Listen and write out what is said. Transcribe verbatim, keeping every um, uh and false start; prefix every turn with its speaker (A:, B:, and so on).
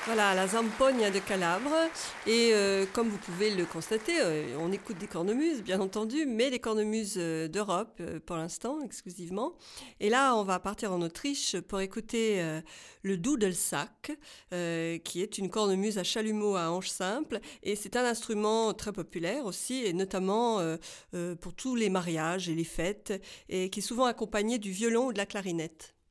A: Voilà, la Zampogna de Calabre. Et euh, comme vous pouvez le constater, euh, on écoute des cornemuses, bien entendu, mais des cornemuses euh, d'Europe euh, pour l'instant, exclusivement. Et là, on va partir en Autriche pour écouter euh, le Dudelsack, euh, qui est une cornemuse à chalumeau à hanche simple. Et c'est un instrument très populaire aussi, et notamment euh, euh, pour tous les mariages et les fêtes, et qui est souvent accompagné du violon ou de la clarinette.